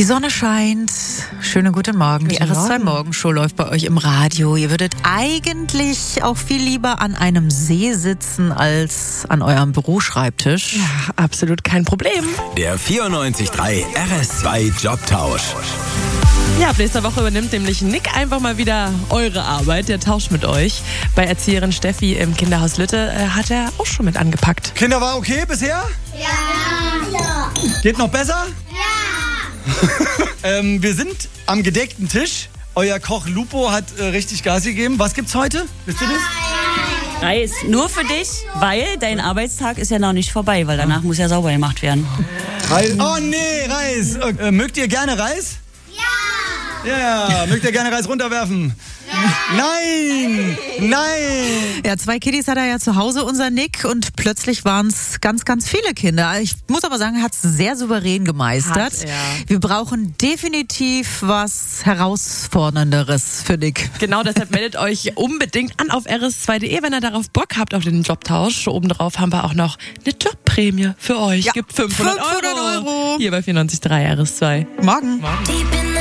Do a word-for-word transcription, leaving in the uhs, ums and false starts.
Die Sonne scheint. Schönen guten Morgen. Die R S zwei Morgenshow läuft bei euch im Radio. Ihr würdet eigentlich auch viel lieber an einem See sitzen als an eurem Büroschreibtisch. Ja, absolut kein Problem. Der vierundneunzig Komma drei R S zwei Jobtausch. Ja, ab nächster Woche übernimmt nämlich Nick einfach mal wieder eure Arbeit. Der tauscht mit euch. Bei Erzieherin Steffi im Kinderhaus Lütte äh, hat er auch schon mit angepackt. Kinder, war okay bisher? Ja. ja. Geht noch besser? Ja. ähm, wir sind am gedeckten Tisch. Euer Koch Lupo hat äh, richtig Gas gegeben. Was gibt's heute? Wisst ihr das? Reis. Nur für dich, weil dein Arbeitstag ist ja noch nicht vorbei, weil danach muss ja sauber gemacht werden. Reis. Oh nee, Reis. Äh, mögt ihr gerne Reis? Ja. Ja, mögt ihr gerne Reis runterwerfen? Ja. Nein! Nein! Ja, zwei Kiddies hat er ja zu Hause, unser Nick, und plötzlich waren es ganz, ganz viele Kinder. Ich muss aber sagen, er hat es sehr souverän gemeistert. Hat er. Wir brauchen definitiv was Herausfordernderes für Nick. Genau, deshalb meldet euch unbedingt an auf r s zwei punkt d e, wenn ihr darauf Bock habt auf den Jobtausch. Obendrauf haben wir auch noch eine Jobprämie für euch. Ja, Gibt fünfhundert, fünfhundert Euro. Hier bei vierundneunzig Komma drei R S zwei. Morgen. Morgen.